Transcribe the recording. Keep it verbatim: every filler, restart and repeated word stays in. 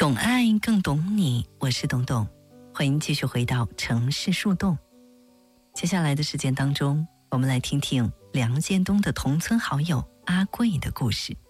懂爱更懂你，我是董董，欢迎继续回到城市树洞。接下来的时间当中，我们来听听梁建东的同村好友阿贵的故事。